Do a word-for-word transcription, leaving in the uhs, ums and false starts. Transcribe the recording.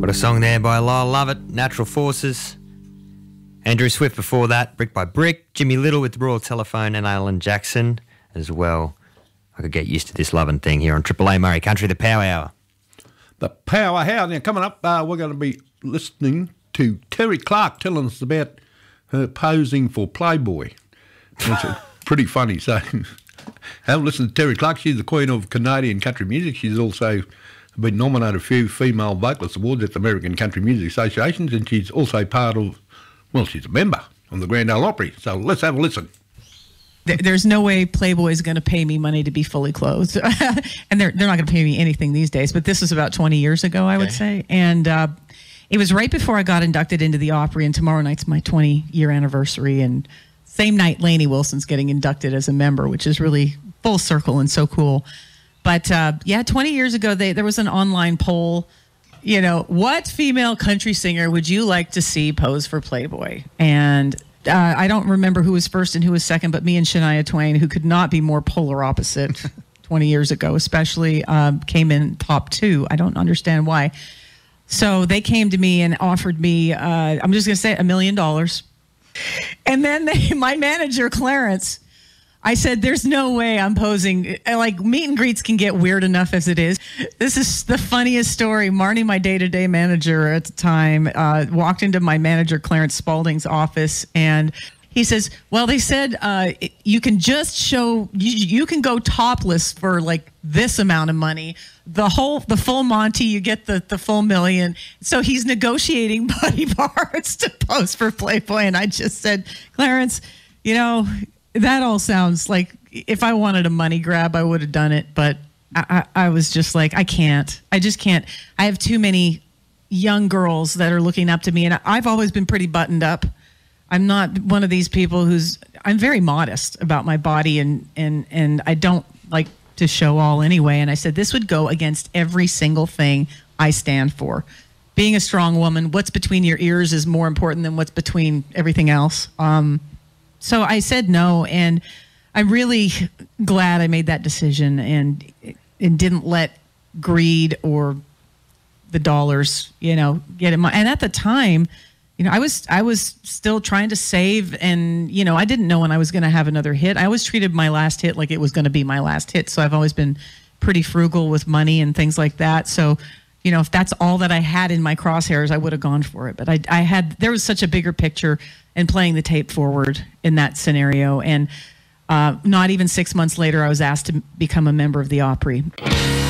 What a song there by Lyle Lovett, Natural Forces. Andrew Swift before that, Brick by Brick. Jimmy Little with the Royal Telephone and Alan Jackson as well. I could get used to this loving thing here on Triple A Murray Country, the Power Hour. The Power Hour. Now, coming up, uh, we're going to be listening to Terry Clark telling us about her posing for Playboy. It's pretty funny. So, have a listen to Terry Clark. She's the queen of Canadian country music. She's also been nominated a few Female Vocalist Awards at the American Country Music Associations, and she's also part of, well, she's a member of the Grand Ole Opry. So let's have a listen. There's no way Playboy's going to pay me money to be fully clothed. And they're, they're not going to pay me anything these days. But this was about twenty years ago, I okay. would say. And uh, it was right before I got inducted into the Opry, and tomorrow night's my twenty-year anniversary. And same night, Lainey Wilson's getting inducted as a member, which is really full circle and so cool. But, uh, yeah, twenty years ago, they, there was an online poll, you know, what female country singer would you like to see pose for Playboy? And uh, I don't remember who was first and who was second, but me and Shania Twain, who could not be more polar opposite twenty years ago, especially um, came in top two. I don't understand why. So they came to me and offered me, uh, I'm just going to say a million dollars. And then they, my manager, Clarence, I said, there's no way I'm posing. Like, meet and greets can get weird enough as it is. This is the funniest story. Marnie, my day-to-day manager at the time, uh, walked into my manager, Clarence Spalding's office, and he says, well, they said uh, you can just show, you, you can go topless for, like, this amount of money. The whole, the full Monty, you get the, the full million. So he's negotiating body parts to pose for Playboy, and I just said, Clarence, you know, that all sounds like if I wanted a money grab, I would have done it. But I, I, I was just like, I can't. I just can't. I have too many young girls that are looking up to me. And I've always been pretty buttoned up. I'm not one of these people who's, I'm very modest about my body. And, and, and I don't like to show all anyway. And I said, this would go against every single thing I stand for. Being a strong woman, what's between your ears is more important than what's between everything else. Um, So I said no, and I'm really glad I made that decision and and didn't let greed or the dollars, you know, get in my. And at the time, you know, I was I was still trying to save, and you know, I didn't know when I was going to have another hit. I always treated my last hit like it was going to be my last hit, so I've always been pretty frugal with money and things like that. So, you know, if that's all that I had in my crosshairs, I would have gone for it. But I, I had there was such a bigger picture. And playing the tape forward in that scenario. And uh, not even six months later, I was asked to become a member of the Opry.